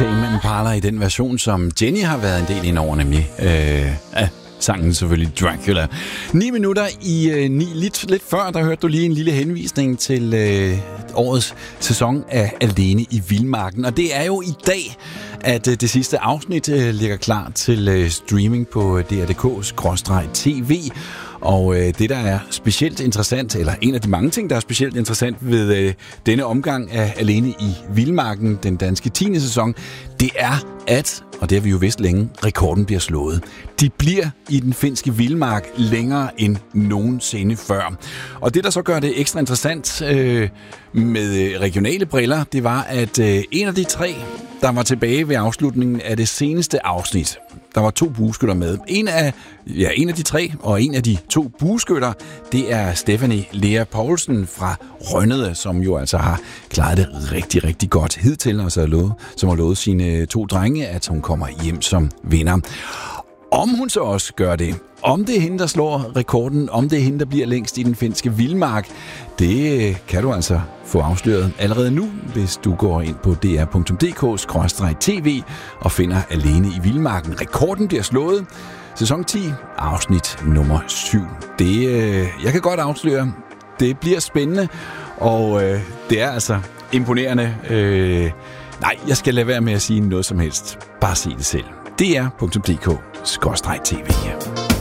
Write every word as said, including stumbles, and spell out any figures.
Tame Impala i den version, som Jenny har været en del ind over, nemlig øh, ja, sangen selvfølgelig Dracula. Ni minutter i øh, ni, lidt, lidt før, der hørte du lige en lille henvisning til øh, årets sæson af Alene i Vildmarken. Og det er jo i dag, at øh, det sidste afsnit øh, ligger klar til øh, streaming på D R punktum D K skråstreg T V. Og øh, det, der er specielt interessant, eller en af de mange ting, der er specielt interessant ved øh, denne omgang af Alene i Vildmarken, den danske tiende sæson, det er, at, og det har vi jo vidst længe, rekorden bliver slået. De bliver i den finske vildmark længere end nogensinde før. Og det, der så gør det ekstra interessant øh, med regionale briller, det var, at øh, en af de tre, der var tilbage ved afslutningen af det seneste afsnit, der var to bueskytter med. En af, ja, en af de tre, og en af de to bueskytter, det er Stephanie Lea Poulsen fra Rønnede, som jo altså har klaret det rigtig, rigtig godt hidtil, og så har lovet, som har lovet sine to drenge, at hun kommer hjem som vinder. Om hun så også gør det, om det er hende, der slår rekorden, om det er hende, der bliver længst i den finske vildmark, det kan du altså få afsløret allerede nu, hvis du går ind på D R punktum D K skråstreg T V og finder Alene i Vildmarken. Rekorden bliver slået. Sæson ti, afsnit nummer syv. Det, øh, jeg kan godt afsløre, det bliver spændende, og øh, det er altså imponerende. Øh, nej, jeg skal lade være med at sige noget som helst. Bare sig det selv. D R punktum D K skråstreg T V.